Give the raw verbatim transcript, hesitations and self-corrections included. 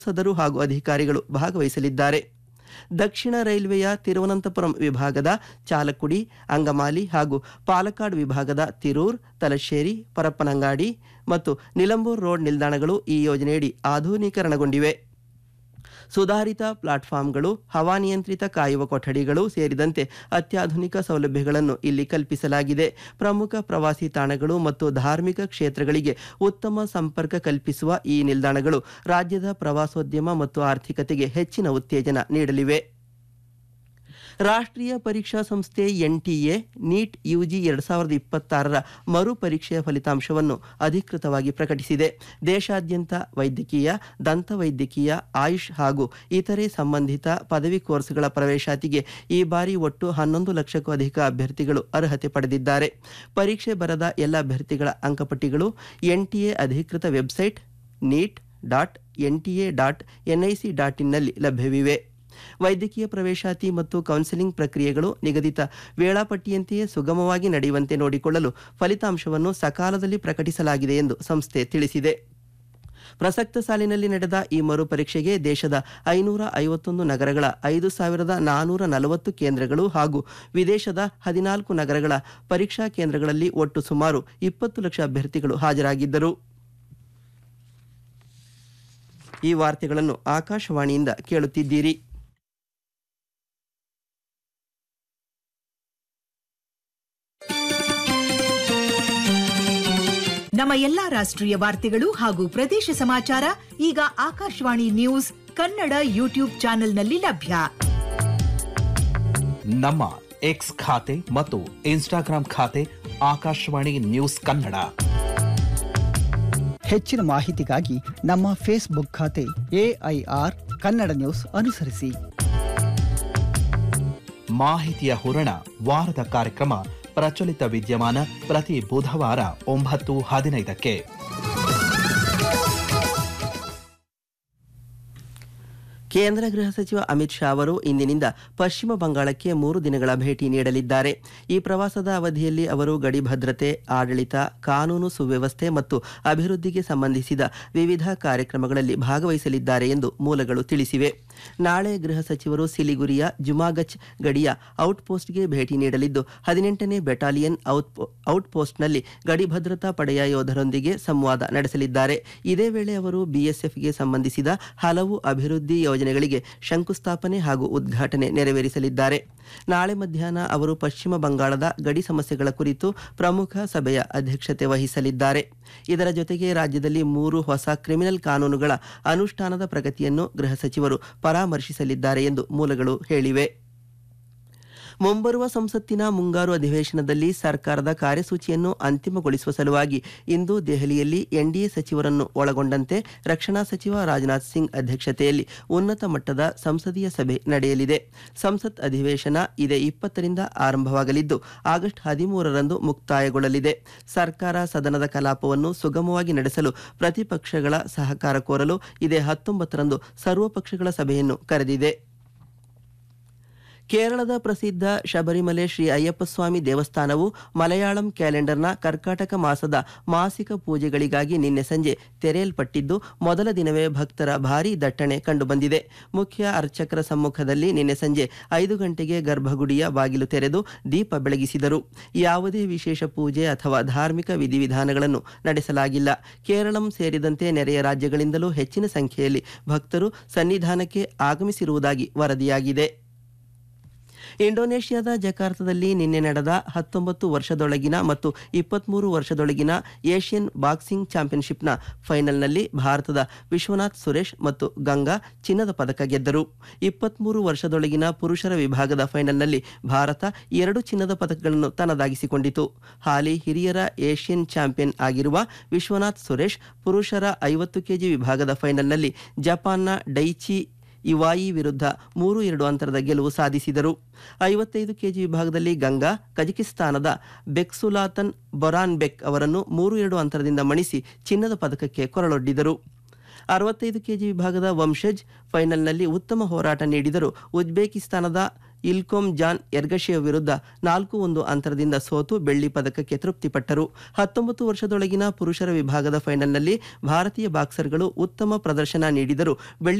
ಸದಸ್ಯರು ಹಾಗೂ ಅಧಿಕಾರಿಗಳು ಭಾಗವಹಿಸಲಿದ್ದಾರೆ. ದಕ್ಷಿಣ ರೈಲ್ವೆಯ ತಿರುವನಂತಪುರಂ ವಿಭಾಗದ ಚಾಲಕ್ಕುಡಿ, ಅಂಗಮಾಲಿ ಹಾಗೂ ಪಾಲಕ್ಕಾಡ್ ವಿಭಾಗದ ತಿರೂರ್, ತಲಶ್ಶೇರಿ, ಪರಪ್ಪನಂಗಾಡಿ ಮತ್ತು ನಿಲಂಬೂರ್ ರೋಡ್ ನಿಲ್ದಾಣಗಳು ಈ ಯೋಜನೆಯಡಿ ಆಧುನೀಕರಣಗೊಂಡಿವೆ. ಸುಧಾರಿತ ಪ್ಲಾಟ್ಫಾರ್ಮ್ಗಳು, ಹವಾನಿಯಂತ್ರಿತ ಕಾಯುವ ಕೊಠಡಿಗಳು ಸೇರಿದಂತೆ ಅತ್ಯಾಧುನಿಕ ಸೌಲಭ್ಯಗಳನ್ನು ಇಲ್ಲಿ ಕಲ್ಪಿಸಲಾಗಿದೆ. ಪ್ರಮುಖ ಪ್ರವಾಸಿ ತಾಣಗಳು ಮತ್ತು ಧಾರ್ಮಿಕ ಕ್ಷೇತ್ರಗಳಿಗೆ ಉತ್ತಮ ಸಂಪರ್ಕ ಕಲ್ಪಿಸುವ ಈ ನಿಲ್ದಾಣಗಳು ರಾಜ್ಯದ ಪ್ರವಾಸೋದ್ಯಮ ಮತ್ತು ಆರ್ಥಿಕತೆಗೆ ಹೆಚ್ಚಿನ ಉತ್ತೇಜನ ನೀಡಲಿವೆ. ರಾಷ್ಟ್ರೀಯ ಪರೀಕ್ಷಾ ಸಂಸ್ಥೆ ಎನ್ಟಿಎ ನೀಟ್ ಯುಜಿ ಎರಡು ಸಾವಿರದ ಇಪ್ಪತ್ತಾರರ ಮರು ಪರೀಕ್ಷೆಯ ಫಲಿತಾಂಶವನ್ನು ಅಧಿಕೃತವಾಗಿ ಪ್ರಕಟಿಸಿದೆ. ದೇಶಾದ್ಯಂತ ವೈದ್ಯಕೀಯ, ದಂತವೈದ್ಯಕೀಯ, ಆಯುಷ್ ಹಾಗೂ ಇತರೆ ಸಂಬಂಧಿತ ಪದವಿ ಕೋರ್ಸ್ಗಳ ಪ್ರವೇಶಾತಿಗೆ ಈ ಬಾರಿ ಒಟ್ಟು ಹನ್ನೊಂದು ಲಕ್ಷಕ್ಕೂ ಅಧಿಕ ಅಭ್ಯರ್ಥಿಗಳು ಅರ್ಹತೆ ಪಡೆದಿದ್ದಾರೆ. ಪರೀಕ್ಷೆ ಬರೆದ ಎಲ್ಲ ಅಭ್ಯರ್ಥಿಗಳ ಅಂಕಪಟ್ಟಿಗಳು ಎನ್ಟಿಎ ಅಧಿಕೃತ website neat dot NTA dot NIC dot ಇನ್ನಲ್ಲಿ ಲಭ್ಯವಿವೆ. ವೈದ್ಯಕೀಯ ಪ್ರವೇಶಾತಿ ಮತ್ತು ಕೌನ್ಸೆಲಿಂಗ್ ಪ್ರಕ್ರಿಯೆಗಳು ನಿಗದಿತ ವೇಳಾಪಟ್ಟಿಯಂತೆಯೇ ಸುಗಮವಾಗಿ ನಡೆಯುವಂತೆ ನೋಡಿಕೊಳ್ಳಲು ಫಲಿತಾಂಶವನ್ನು ಸಕಾಲದಲ್ಲಿ ಪ್ರಕಟಿಸಲಾಗಿದೆ ಎಂದು ಸಂಸ್ಥೆ ತಿಳಿಸಿದೆ. ಪ್ರಸಕ್ತ ಸಾಲಿನಲ್ಲಿ ನಡೆದ ಈ ಮರು ಪರೀಕ್ಷೆಗೆ ದೇಶದ ಐನೂರ ಐವತ್ತೊಂದು ನಗರಗಳ ಐದು ಸಾವಿರದ ನಾನೂರ ನಲವತ್ತು ಕೇಂದ್ರಗಳು ಹಾಗೂ ವಿದೇಶದ ಹದಿನಾಲ್ಕು ನಗರಗಳ ಪರೀಕ್ಷಾ ಕೇಂದ್ರಗಳಲ್ಲಿ ಒಟ್ಟು ಸುಮಾರು ಇಪ್ಪತ್ತು ಲಕ್ಷ ಅಭ್ಯರ್ಥಿಗಳು ಹಾಜರಾಗಿದ್ದರು. ಈ ವಾರ್ತೆಗಳನ್ನು ಆಕಾಶವಾಣಿಯಿಂದ ಕೇಳುತ್ತಿದ್ದೀರಿ. ನಮ್ಮ ಎಲ್ಲಾ ರಾಷ್ಟ್ರೀಯ ವಾರ್ತೆಗಳು ಹಾಗೂ ಪ್ರದೇಶ ಸಮಾಚಾರ ಈಗ ಆಕಾಶವಾಣಿ ನ್ಯೂಸ್ ಕನ್ನಡ ಯೂಟ್ಯೂಬ್ ಚಾನೆಲ್ನಲ್ಲಿ ಲಭ್ಯ. ನಮ್ಮ ಎಕ್ಸ್ ಖಾತೆ ಮತ್ತು ಇನ್ಸ್ಟಾಗ್ರಾಂ ಖಾತೆ ಆಕಾಶವಾಣಿ ನ್ಯೂಸ್ ಕನ್ನಡ. ಹೆಚ್ಚಿನ ಮಾಹಿತಿಗಾಗಿ ನಮ್ಮ ಫೇಸ್ಬುಕ್ ಖಾತೆ ಎಐಆರ್ ಕನ್ನಡ ನ್ಯೂಸ್ ಅನುಸರಿಸಿ. ಮಾಹಿತಿಯ ಹೂರಣ ವಾರದ ಕಾರ್ಯಕ್ರಮ ಪ್ರಚಲಿತ ವಿದ್ಯಮಾನ ಪ್ರತಿ ಬುಧವಾರ ಒಂಬತ್ತು ಹದಿನೈದಕ್ಕೆ. ಕೇಂದ್ರ ಗೃಹ ಸಚಿವ ಅಮಿತ್ ಶಾ ಅವರು ಇಂದಿನಿಂದ ಪಶ್ಚಿಮ ಬಂಗಾಳಕ್ಕೆ ಮೂರು ದಿನಗಳ ಭೇಟಿ ನೀಡಲಿದ್ದಾರೆ. ಈ ಪ್ರವಾಸದ ಅವಧಿಯಲ್ಲಿ ಅವರು ಗಡಿ ಭದ್ರತೆ, ಆಡಳಿತ, ಕಾನೂನು ಸುವ್ಯವಸ್ಥೆ ಮತ್ತು ಅಭಿವೃದ್ಧಿಗೆ ಸಂಬಂಧಿಸಿದ ವಿವಿಧ ಕಾರ್ಯಕ್ರಮಗಳಲ್ಲಿ ಭಾಗವಹಿಸಲಿದ್ದಾರೆ ಎಂದು ಮೂಲಗಳು ತಿಳಿಸಿವೆ. ನಾಳೆ ಗೃಹ ಸಚಿವರು ಸಿಲಿಗುರಿಯ ಜುಮಾಗಚ್ ಗಡಿಯ ಔಟ್ಪೋಸ್ಟ್ಗೆ ಭೇಟಿ ನೀಡಲಿದ್ದು, ಹದಿನೆಂಟನೇ ಬೆಟಾಲಿಯನ್ ಔಟ್ಪೋಸ್ಟ್ನಲ್ಲಿ ಗಡಿ ಭದ್ರತಾ ಪಡೆಯ ಯೋಧರೊಂದಿಗೆ ಸಂವಾದ ನಡೆಸಲಿದ್ದಾರೆ. ಇದೇ ವೇಳೆ ಅವರು ಬಿಎಸ್ಎಫ್ಗೆ ಸಂಬಂಧಿಸಿದ ಹಲವು ಅಭಿವೃದ್ಧಿ ಯೋಜನೆಗಳಿಗೆ ಶಂಕುಸ್ಥಾಪನೆ ಹಾಗೂ ಉದ್ಘಾಟನೆ ನೆರವೇರಿಸಲಿದ್ದಾರೆ. ನಾಳೆ ಮಧ್ಯಾಹ್ನ ಅವರು ಪಶ್ಚಿಮ ಬಂಗಾಳದ ಗಡಿ ಸಮಸ್ಯೆಗಳ ಕುರಿತು ಪ್ರಮುಖ ಸಭೆಯ ಅಧ್ಯಕ್ಷತೆ ವಹಿಸಲಿದ್ದಾರೆ. ಇದರ ಜೊತೆಗೆ ರಾಜ್ಯದಲ್ಲಿ ಮೂರು ಹೊಸ ಕ್ರಿಮಿನಲ್ ಕಾನೂನುಗಳ ಅನುಷ್ಠಾನದ ಪ್ರಗತಿಯನ್ನು ಗೃಹ ಸಚಿವರು ಪರಾಮರ್ಶಿಸಲಿದ್ದಾರೆ ಎಂದು ಮೂಲಗಳು ಹೇಳಿವೆ. ಮುಂಬರುವ ಸಂಸತ್ತಿನ ಮುಂಗಾರು ಅಧಿವೇಶನದಲ್ಲಿ ಸರ್ಕಾರದ ಕಾರ್ಯಸೂಚಿಯನ್ನು ಅಂತಿಮಗೊಳಿಸುವ ಸಲುವಾಗಿ ಇಂದು ದೆಹಲಿಯಲ್ಲಿ ಎನ್ಡಿಎ ಸಚಿವರನ್ನು ಒಳಗೊಂಡಂತೆ ರಕ್ಷಣಾ ಸಚಿವ ರಾಜನಾಥ್ ಸಿಂಗ್ ಅಧ್ಯಕ್ಷತೆಯಲ್ಲಿ ಉನ್ನತ ಮಟ್ಟದ ಸಂಸದೀಯ ಸಭೆ ನಡೆಯಲಿದೆ. ಸಂಸತ್ ಅಧಿವೇಶನ ಇದೇ ಇಪ್ಪತ್ತರಿಂದ ಆರಂಭವಾಗಲಿದ್ದು ಆಗಸ್ಟ್ ಹದಿಮೂರರಂದು ಮುಕ್ತಾಯಗೊಳ್ಳಲಿದೆ. ಸರ್ಕಾರ ಸದನದ ಕಲಾಪವನ್ನು ಸುಗಮವಾಗಿ ನಡೆಸಲು ಪ್ರತಿಪಕ್ಷಗಳ ಸಹಕಾರ ಕೋರಲು ಇದೇ ಹತ್ತೊಂಬತ್ತರಂದು ಸರ್ವಪಕ್ಷಗಳ ಸಭೆಯನ್ನು ಕರೆದಿದೆ. ಕೇರಳದ ಪ್ರಸಿದ್ಧ ಶಬರಿಮಲೆ ಶ್ರೀ ಅಯ್ಯಪ್ಪ ಸ್ವಾಮಿ ದೇವಸ್ಥಾನವು ಮಲಯಾಳಂ ಕ್ಯಾಲೆಂಡರ್ನ ಕರ್ಕಾಟಕ ಮಾಸದ ಮಾಸಿಕ ಪೂಜೆಗಳಿಗಾಗಿ ನಿನ್ನೆ ಸಂಜೆ ತೆರೆಯಲ್ಪಟ್ಟಿದ್ದು, ಮೊದಲ ದಿನವೇ ಭಕ್ತರ ಭಾರೀ ದಟ್ಟಣೆ ಕಂಡುಬಂದಿದೆ. ಮುಖ್ಯ ಅರ್ಚಕರ ಸಮ್ಮುಖದಲ್ಲಿ ನಿನ್ನೆ ಸಂಜೆ ಐದು ಗಂಟೆಗೆ ಗರ್ಭಗುಡಿಯ ಬಾಗಿಲು ತೆರೆದು ದೀಪ ಬೆಳಗಿಸಿದರು. ಯಾವುದೇ ವಿಶೇಷ ಪೂಜೆ ಅಥವಾ ಧಾರ್ಮಿಕ ವಿಧಿವಿಧಾನಗಳನ್ನು ನಡೆಸಲಾಗಿಲ್ಲ. ಕೇರಳಂ ಸೇರಿದಂತೆ ನೆರೆಯ ರಾಜ್ಯಗಳಿಂದಲೂ ಹೆಚ್ಚಿನ ಸಂಖ್ಯೆಯಲ್ಲಿ ಭಕ್ತರು ಸನ್ನಿಧಾನಕ್ಕೆ ಆಗಮಿಸಿರುವುದಾಗಿ ವರದಿಯಾಗಿದೆ. ಇಂಡೋನೇಷ್ಯಾದ ಜಕಾರ್ತದಲ್ಲಿ ನಿನ್ನೆ ನಡೆದ ಹತ್ತೊಂಬತ್ತು ವರ್ಷದೊಳಗಿನ ಮತ್ತು ಇಪ್ಪತ್ಮೂರು ವರ್ಷದೊಳಗಿನ ಏಷ್ಯನ್ ಬಾಕ್ಸಿಂಗ್ ಚಾಂಪಿಯನ್ಶಿಪ್ನ ಫೈನಲ್ನಲ್ಲಿ ಭಾರತದ ವಿಶ್ವನಾಥ್ ಸುರೇಶ್ ಮತ್ತು ಗಂಗಾ ಚಿನ್ನದ ಪದಕ ಗೆದ್ದರು. ಇಪ್ಪತ್ಮೂರು ವರ್ಷದೊಳಗಿನ ಪುರುಷರ ವಿಭಾಗದ ಫೈನಲ್ನಲ್ಲಿ ಭಾರತ ಎರಡು ಚಿನ್ನದ ಪದಕಗಳನ್ನು ತನ್ನದಾಗಿಸಿಕೊಂಡಿತು. ಹಾಲಿ ಹಿರಿಯರ ಏಷ್ಯನ್ ಚಾಂಪಿಯನ್ ಆಗಿರುವ ವಿಶ್ವನಾಥ್ ಸುರೇಶ್ ಪುರುಷರ ಐವತ್ತು ಕೆಜಿ ವಿಭಾಗದ ಫೈನಲ್ನಲ್ಲಿ ಜಪಾನ್ನ ಡೈಚಿ ಇವಾಯಿ ವಿರುದ್ಧ ಮೂರು ಎರಡು ಅಂತರದ ಗೆಲುವು ಸಾಧಿಸಿದರು. ಐವತ್ತೈದು ಕೆಜಿ ವಿಭಾಗದಲ್ಲಿ ಗಂಗಾ ಕಜಕಿಸ್ತಾನದ ಬೆಕ್ಸುಲಾತನ್ ಬೊರಾನ್ಬೆಕ್ ಅವರನ್ನು ಮೂರು ಎರಡು ಅಂತರದಿಂದ ಮಣಿಸಿ ಚಿನ್ನದ ಪದಕಕ್ಕೆ ಕೊರಳೊಡ್ಡಿದರು. ಅರವತ್ತೈದು ಕೆಜಿ ವಿಭಾಗದ ವಂಶಜ್ ಫೈನಲ್ನಲ್ಲಿ ಉತ್ತಮ ಹೋರಾಟ ನೀಡಿದರು. ಉಜ್ಬೇಕಿಸ್ತಾನದ ಇಲ್ಕೊಮ್ ಜಾನ್ ಎರ್ಗಶಿಯ ವಿರುದ್ಧ ನಾಲ್ಕು ಒಂದು ಅಂತರದಿಂದ ಸೋತು ಬೆಳ್ಳಿ ಪದಕಕ್ಕೆ ತೃಪ್ತಿಪಟ್ಟರು. ಹತ್ತೊಂಬತ್ತು ವರ್ಷದೊಳಗಿನ ಪುರುಷರ ವಿಭಾಗದ ಫೈನಲ್ನಲ್ಲಿ ಭಾರತೀಯ ಬಾಕ್ಸರ್ಗಳು ಉತ್ತಮ ಪ್ರದರ್ಶನ ನೀಡಿದರು. ಬೆಳ್ಳಿ